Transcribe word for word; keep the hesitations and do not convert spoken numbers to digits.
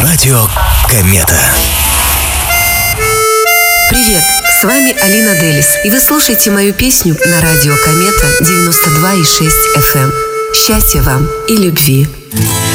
Радио Комета. Привет, с вами Алина Делис, и вы слушаете мою песню на радио Комета девяносто два и шесть эф эм. Счастья вам и любви.